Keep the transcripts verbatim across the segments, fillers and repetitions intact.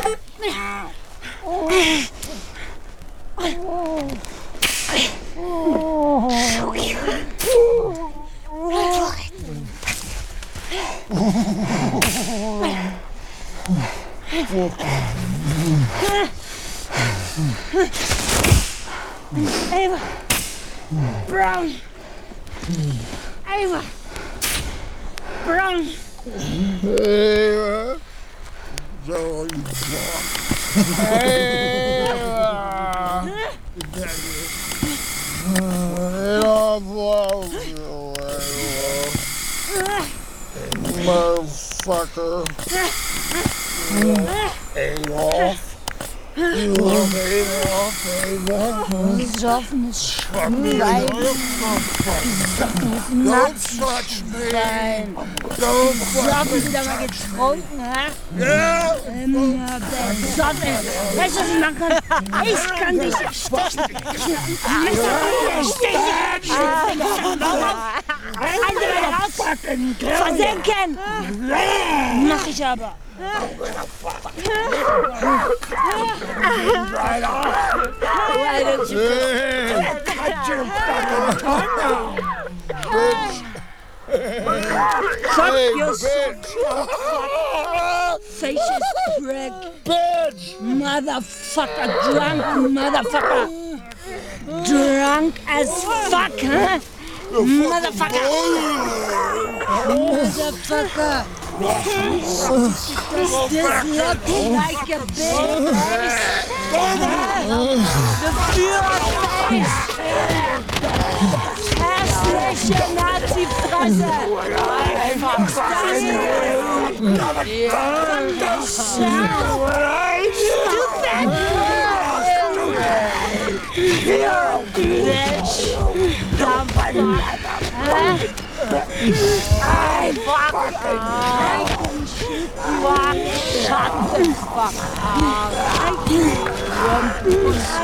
Ava! Brown! Ava! Brown! Eva! Zo Eva! Motherfucker! Adolf! You love Adolf, Eva! Besoffenes Schwein! Besoffenes Don't Nazi! touch me! Nein! Don't Besoffen wieder mal getrunken, hä? Yeah! Immer besoffen! Weißt du, was ich machen kann? Ich kann dich stechen! Stechen! Versenken! Mach ich aber! Right off! Why don't you Hey! Cut your fucking tongue out! Bitch! fuck Hey, your bitch! fascist prick! Bitch! Motherfucker! Drunk motherfucker! Drunk as fuck, huh? Motherfucker! Motherfucker! Does this look like a big face? The Führerface! Hässliche Nazi-Fresse! Bitch! Dumb fuck! I fuck! I can shoot you up! Shut the fuck up! I can pussy!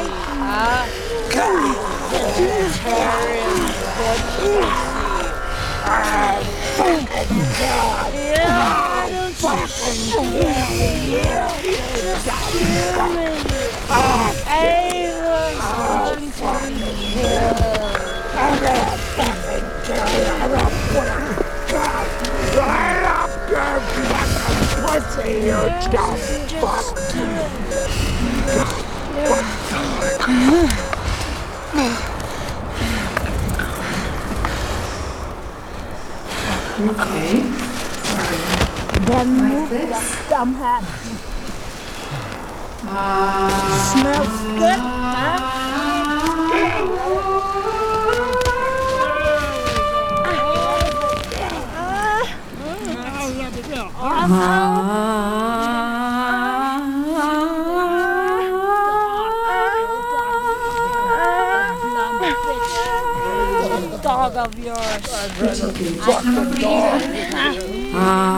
Vegetarian pussy! I fucking God! Yeah, I don't fucking Right up your fucking pussy, you dumb fuck! Okay. Then Like move this? your dumb hat. Uh, Smells good, huh? Dog of yours. It's okay. I can breathe.